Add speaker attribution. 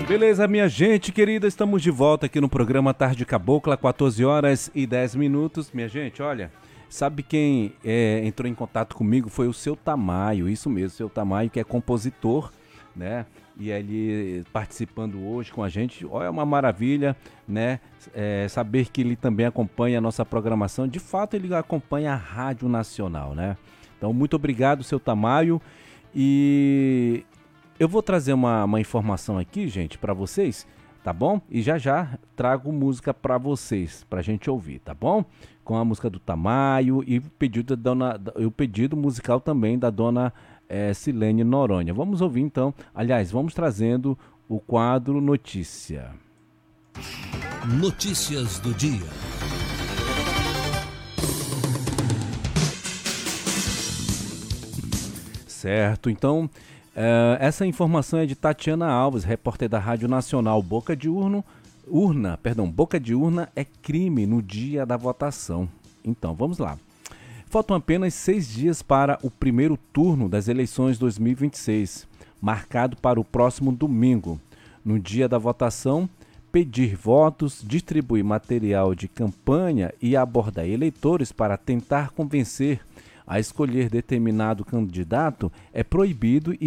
Speaker 1: Beleza, minha gente querida, estamos de volta aqui no programa Tarde Cabocla, 14 horas e 10 minutos. Minha gente, olha, sabe quem entrou em contato comigo? Foi o Seu Tamayo, isso mesmo, Seu Tamayo, que é compositor, né? E ele participando hoje com a gente, olha, é uma maravilha, né? Saber que ele também acompanha a nossa programação. De fato, ele acompanha a Rádio Nacional, né? Então, muito obrigado, Seu Tamayo. E eu vou trazer uma informação aqui, gente, para vocês, tá bom? E já já trago música para vocês, pra gente ouvir, tá bom? Com a música do Tamayo e o pedido musical também da dona Silene Noronha. Vamos ouvir então, aliás, vamos trazendo o quadro Notícia.
Speaker 2: Notícias do dia.
Speaker 1: Certo, então essa informação é de Tatiana Alves, repórter da Rádio Nacional. Boca de urna é crime no dia da votação. Então, vamos lá. Faltam apenas 6 dias para o primeiro turno das eleições 2026, marcado para o próximo domingo. No dia da votação, pedir votos, distribuir material de campanha e abordar eleitores para tentar convencer a escolher determinado candidato é proibido e